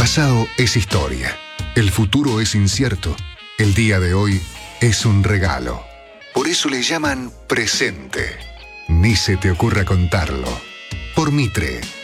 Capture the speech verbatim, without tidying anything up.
pasado es historia. El futuro es incierto. El día de hoy es un regalo. Por eso le llaman presente. Ni se te ocurra contarlo. Por Mitre,